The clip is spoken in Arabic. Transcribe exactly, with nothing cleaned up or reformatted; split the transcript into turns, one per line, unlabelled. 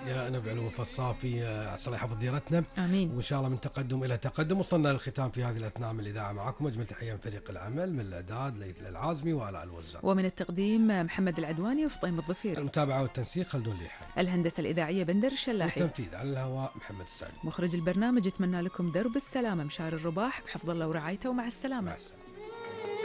يا نبع الوفا الصافي، عسى الله يحفظ ديرتنا
آمين.
وإن شاء الله من تقدم إلى تقدم. وصلنا للختام في هذه الأثناء من الإذاعة، معكم أجمل تحية من فريق العمل، من الإعداد ليث العازمي وآلاء الوزان،
ومن التقديم محمد العدواني وفطيم الظفير،
المتابعة والتنسيق خلدون ليحي،
الهندسة الإذاعية بندر الشلاحي،
والتنفيذ على الهواء محمد السالم.
مخرج البرنامج، اتمنى لكم درب السلامة، مشار الرباح بحفظ الله ورعايته، ومع السلامة.
مع السلامة.